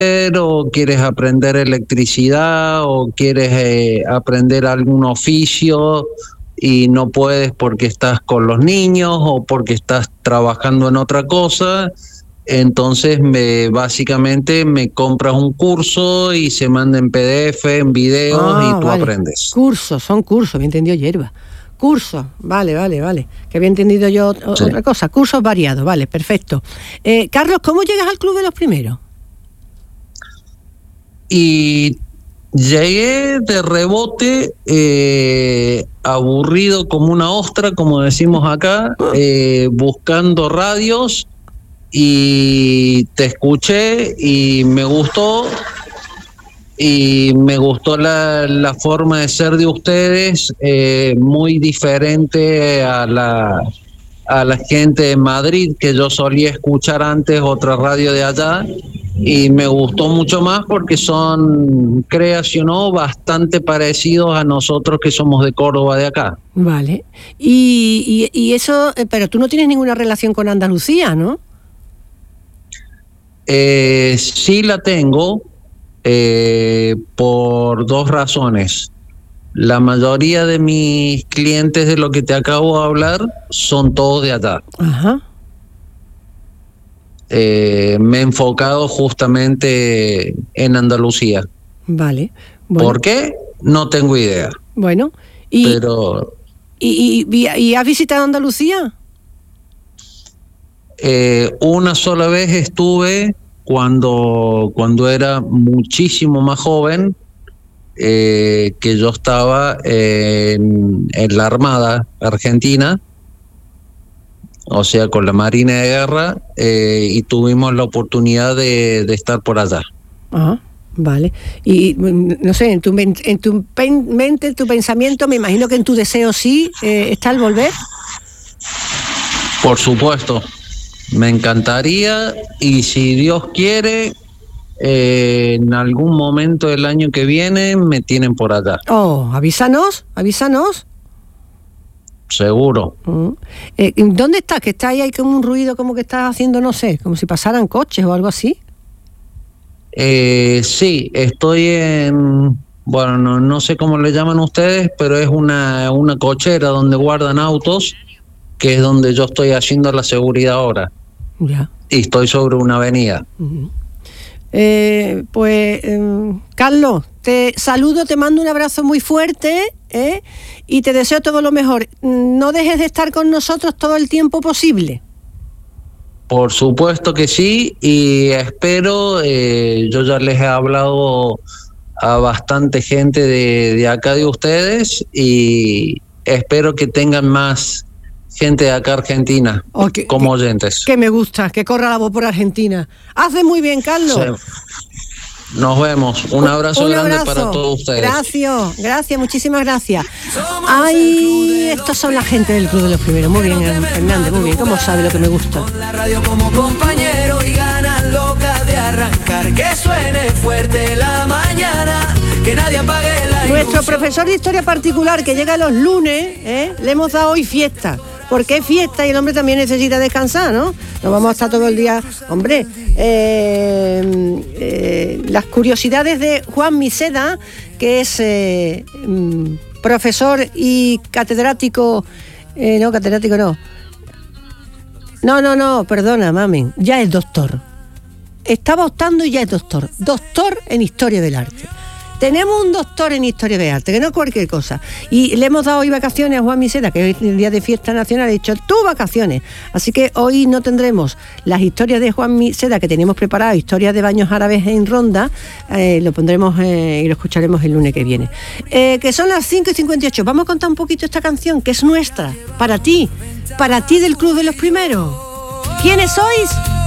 o quieres aprender electricidad o quieres aprender algún oficio y no puedes porque estás con los niños o porque estás trabajando en otra cosa, entonces básicamente me compras un curso y se manda en PDF, en videos y tú aprendes. Son cursos, me entendió Yerba. Cursos, vale, que había entendido yo otra cosa, cursos variados, vale, perfecto. Carlos, ¿cómo llegas al Club de los Primeros? Y llegué de rebote, aburrido como una ostra, como decimos acá, buscando radios, y te escuché y me gustó. Y me gustó la forma de ser de ustedes, muy diferente a la gente de Madrid, que yo solía escuchar antes otra radio de allá, y me gustó mucho más porque son, creas o no, bastante parecidos a nosotros que somos de Córdoba, de acá. Vale. Y eso, pero tú no tienes ninguna relación con Andalucía, ¿no? Sí la tengo. Por dos razones. La mayoría de mis clientes de lo que te acabo de hablar son todos de allá. Ajá. Me he enfocado justamente en Andalucía. Vale. Bueno. ¿Por qué? No tengo idea. Bueno. Pero ¿Y has visitado Andalucía? Una sola vez estuve cuando era muchísimo más joven, que yo estaba en la Armada Argentina, o sea, con la Marina de Guerra, y tuvimos la oportunidad de estar por allá. Ajá, vale. Y no sé, en tu mente, en tu pensamiento, me imagino que en tu deseo sí está el volver. Por supuesto. Me encantaría, y si Dios quiere, en algún momento del año que viene me tienen por allá. Oh, avísanos. Seguro. ¿Dónde estás? Que está ahí, hay como un ruido, como que estás haciendo, no sé, como si pasaran coches o algo así. Sí, estoy en, bueno, no sé cómo le llaman ustedes, pero es una cochera donde guardan autos, que es donde yo estoy haciendo la seguridad ahora. Ya. Y estoy sobre una avenida. Carlos, te saludo, te mando un abrazo muy fuerte, y te deseo todo lo mejor. No dejes de estar con nosotros todo el tiempo posible. Por supuesto que sí, y espero, yo ya les he hablado a bastante gente de acá de ustedes, y espero que tengan más gente de acá Argentina, como oyentes. Que me gusta, que corra la voz por Argentina. Haces muy bien, Carlos. Sí. Nos vemos. Un abrazo grande para todos ustedes. Gracias, muchísimas gracias. Ay, estos son la gente del Club de los Primeros. Muy bien, Hernández, muy bien. ¿Cómo sabe lo que me gusta? Con la radio como compañero y ganas locas de arrancar. Que suene fuerte la mañana, que nadie apague la ilusión. Nuestro profesor de historia particular, que llega los lunes, le hemos dado hoy fiesta. Porque es fiesta y el hombre también necesita descansar, ¿no? No vamos a estar todo el día... Hombre, las curiosidades de Juan Miseda, que es profesor y catedrático... No, perdona, mami. Ya es doctor. Estaba optando y ya es doctor. Doctor en Historia del Arte. Tenemos un doctor en Historia de Arte, que no es cualquier cosa. Y le hemos dado hoy vacaciones a Juan Miseda, que hoy es el día de fiesta nacional, he dicho, tú vacaciones. Así que hoy no tendremos las historias de Juan Miseda que teníamos preparado, historias de baños árabes en Ronda, lo pondremos y lo escucharemos el lunes que viene. Que son las 5:58. Vamos a contar un poquito esta canción, que es nuestra, para ti del Club de los Primeros. ¿Quiénes sois?